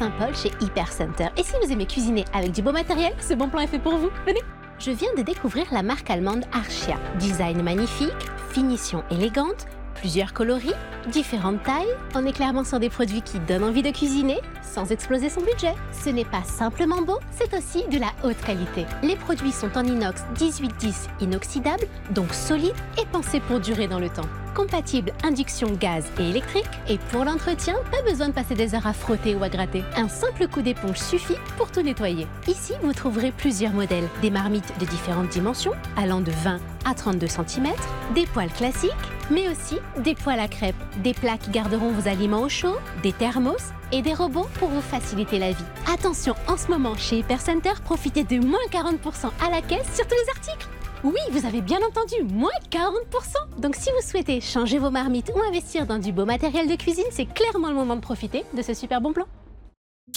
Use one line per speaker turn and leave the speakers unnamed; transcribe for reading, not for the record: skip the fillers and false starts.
Saint-Paul chez Hypercenter. Et si vous aimez cuisiner avec du beau matériel, ce bon plan est fait pour vous. Venez! Je viens de découvrir la marque allemande Archia. Design magnifique, finition élégante, plusieurs coloris, différentes tailles. On est clairement sur des produits qui donnent envie de cuisiner sans exploser son budget. Ce n'est pas simplement beau, c'est aussi de la haute qualité. Les produits sont en inox 1810 inoxydable, donc solide et pensé pour durer dans le temps. Compatible induction gaz et électrique. Et pour l'entretien, pas besoin de passer des heures à frotter ou à gratter. Un simple coup d'éponge suffit pour tout nettoyer. Ici, vous trouverez plusieurs modèles. Des marmites de différentes dimensions, allant de 20 à 32 cm, des poêles classiques, mais aussi des poêles à crêpes, des plats qui garderont vos aliments au chaud, des thermos et des robots pour vous faciliter la vie. Attention, en ce moment, chez Hypercenter, profitez de moins 40% à la caisse sur tous les articles. Oui, vous avez bien entendu, moins 40%. Donc si vous souhaitez changer vos marmites ou investir dans du beau matériel de cuisine, c'est clairement le moment de profiter de ce super bon plan.